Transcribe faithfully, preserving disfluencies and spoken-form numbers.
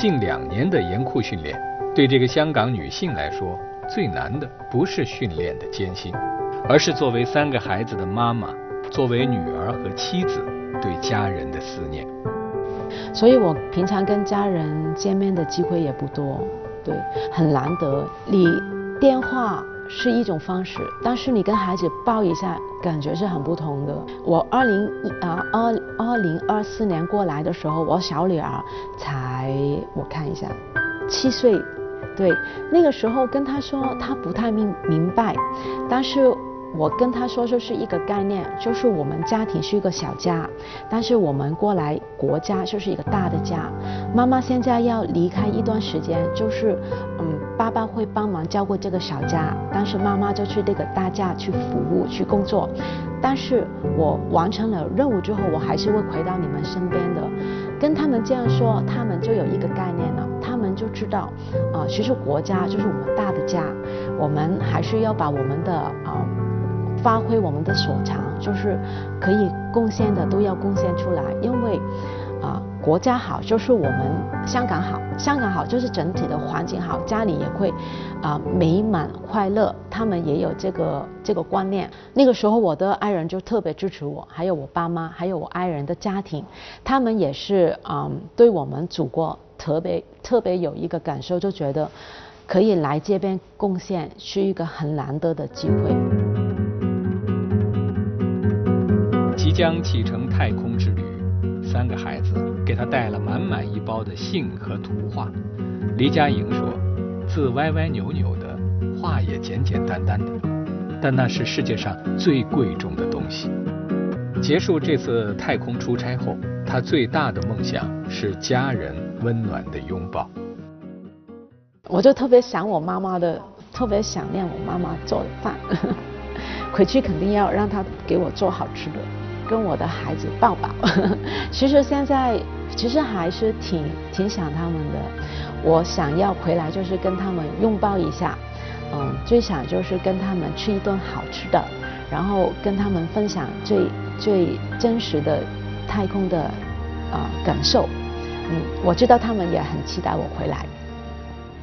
近两年的严酷训练，对这个香港女性来说，最难的不是训练的艰辛，而是作为三个孩子的妈妈，作为女儿和妻子对家人的思念。 所以我平常跟家人见面的机会也不多，对，很难得。你电话是一种方式，但是你跟孩子抱一下，感觉是很不同的。我二零啊二二零二四年过来的时候，我小女儿才我看一下七岁，对，那个时候跟她说，她不太明明白，但是我跟她说就是一个概念，就是我们家庭是一个小家，但是我们过来国家就是一个大的家。妈妈现在要离开一段时间，就是嗯，爸爸会帮忙照顾这个小家，但是妈妈就去这个大家去服务去工作。但是我完成了任务之后，我还是会回到你们身边的。跟他们这样说，他们就有一个概念了，他们就知道，啊、呃，其实国家就是我们大的家，我们还是要把我们的啊。呃发挥我们的所长，就是可以贡献的都要贡献出来，因为啊、呃、国家好就是我们香港好，香港好就是整体的环境好，家里也会啊、呃、美满快乐，他们也有这个这个观念。那个时候我的爱人就特别支持我，还有我爸妈，还有我爱人的家庭，他们也是啊、嗯、对我们祖国特别特别有一个感受，就觉得可以来这边贡献是一个很难得的机会。 即将启程太空之旅，三个孩子给他带了满满一包的信和图画。黎佳莹说，字歪歪扭扭的，话也简简单单的，但那是世界上最贵重的东西。结束这次太空出差后，他最大的梦想是家人温暖的拥抱。 我就特别想我妈妈的，特别想念我妈妈做的饭，回去肯定要让她给我做好吃的，跟我的孩子抱抱。其实现在其实还是挺挺想他们的，我想要回来就是跟他们拥抱一下，嗯，最想就是跟他们吃一顿好吃的，然后跟他们分享最最真实的太空的啊、呃、感受。嗯，我知道他们也很期待我回来。